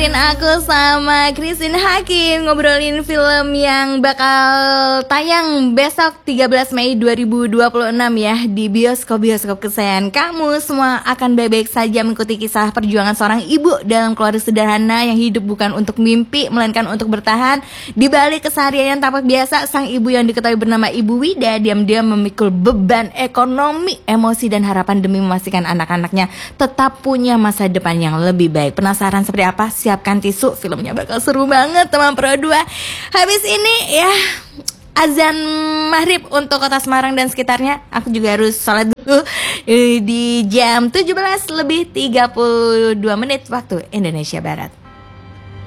dengerin aku sama Christine Hakim ngobrolin film yang bakal tayang besok 13 Mei 2026 ya di bioskop-bioskop kesayangan kamu. Semua akan baik-baik saja mengikuti kisah perjuangan seorang ibu dalam keluarga sederhana yang hidup bukan untuk mimpi melainkan untuk bertahan. Di balik keseharian yang tampak biasa, sang ibu yang diketahui bernama Ibu Wida diam-diam memikul beban ekonomi, emosi dan harapan demi memastikan anak-anaknya tetap punya masa depan yang lebih baik. Penasaran seperti apa? Siapkan tisu, filmnya bakal seru banget teman Pro 2. Habis ini ya azan maghrib untuk kota Semarang dan sekitarnya. Aku juga harus sholat dulu di jam 17 lebih 32 menit waktu Indonesia Barat.